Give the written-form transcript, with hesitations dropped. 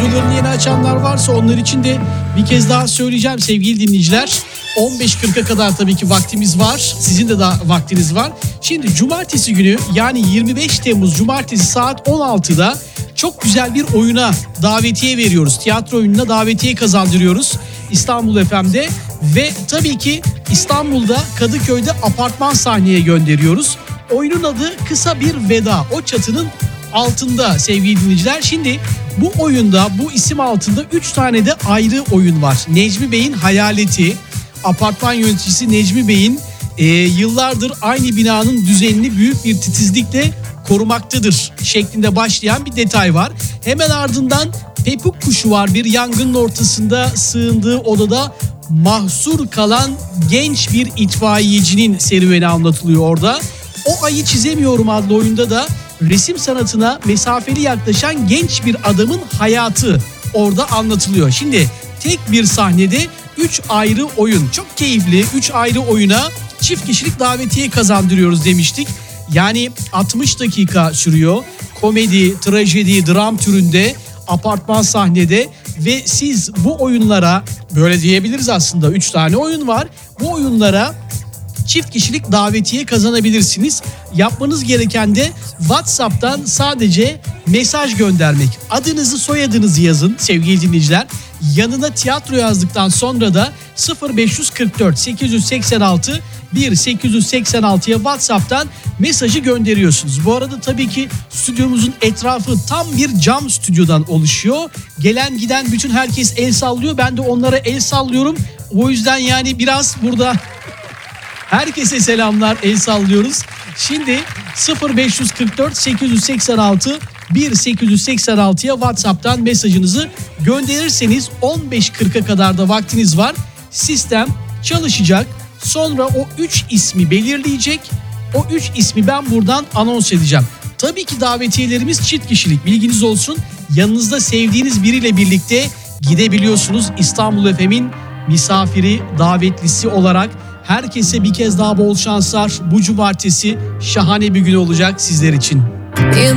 radyolarını yeni açanlar varsa onlar için de bir kez daha söyleyeceğim sevgili dinleyiciler. 15.40'a kadar tabii ki vaktimiz var. Sizin de daha vaktiniz var. Şimdi cumartesi günü, yani 25 Temmuz cumartesi saat 16'da çok güzel bir oyuna davetiye veriyoruz. Tiyatro oyununa davetiye kazandırıyoruz İstanbul FM'de. Ve tabii ki İstanbul'da Kadıköy'de apartman sahneye gönderiyoruz. Oyunun adı Kısa Bir Veda. O çatının altında sevgili dinleyiciler. Şimdi bu oyunda, bu isim altında 3 tane de ayrı oyun var. Necmi Bey'in Hayaleti, apartman yöneticisi Necmi Bey'in yıllardır aynı binanın düzenini büyük bir titizlikle korumaktadır şeklinde başlayan bir detay var. Hemen ardından Pepuk Kuşu var. Bir yangının ortasında sığındığı odada mahsur kalan genç bir itfaiyecinin serüveni anlatılıyor orada. O Ayı Çizemiyorum adlı oyunda da resim sanatına mesafeli yaklaşan genç bir adamın hayatı orada anlatılıyor. Şimdi tek bir sahnede 3 ayrı oyun, çok keyifli 3 ayrı oyuna çift kişilik davetiye kazandırıyoruz demiştik. Yani 60 dakika sürüyor. Komedi, trajedi, dram türünde apartman sahnede ve siz bu oyunlara, böyle diyebiliriz aslında 3 tane oyun var. Bu oyunlara çift kişilik davetiye kazanabilirsiniz. Yapmanız gereken de WhatsApp'tan sadece mesaj göndermek. Adınızı, soyadınızı yazın sevgili dinleyiciler. Yanına tiyatro yazdıktan sonra da 0544 886 1886'ya WhatsApp'tan mesajı gönderiyorsunuz. Bu arada tabii ki stüdyomuzun etrafı tam bir cam stüdyodan oluşuyor. Gelen giden bütün herkes el sallıyor. Ben de onlara el sallıyorum. O yüzden yani biraz burada herkese selamlar, el sallıyoruz. Şimdi 0544 886 1886'ya WhatsApp'tan mesajınızı gönderirseniz 15.40'a kadar da vaktiniz var. Sistem çalışacak. Sonra o 3 ismi belirleyecek. O 3 ismi ben buradan anons edeceğim. Tabii ki davetiyelerimiz çift kişilik, bilginiz olsun. Yanınızda sevdiğiniz biriyle birlikte gidebiliyorsunuz. İstanbul FM'in misafiri, davetlisi olarak. Herkese bir kez daha bol şanslar. Bu cumartesi şahane bir gün olacak sizler için.